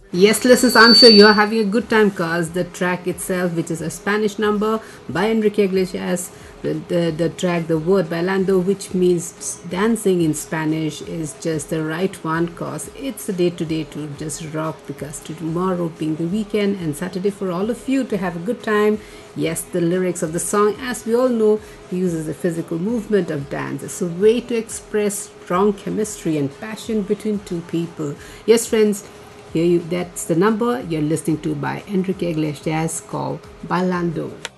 Yes, listeners, I'm sure you're having a good time because the track itself, which is a Spanish number by Enrique Iglesias, the track, the word bailando, which means dancing in Spanish, is just the right one because it's a day to day to just rock because tomorrow being the weekend and Saturday for all of you to have a good time. Yes, the lyrics of the song, as we all know, uses the physical movement of dance. It's a way to express strong chemistry and passion between two people. Yes, friends, that's the number you're listening to by Enrique Iglesias called Bailando.